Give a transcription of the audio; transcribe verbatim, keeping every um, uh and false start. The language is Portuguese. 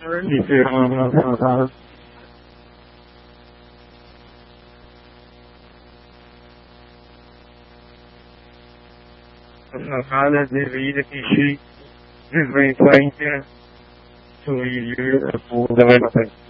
e ser uma passada. Nada devido a que se desvendar soy fundamental.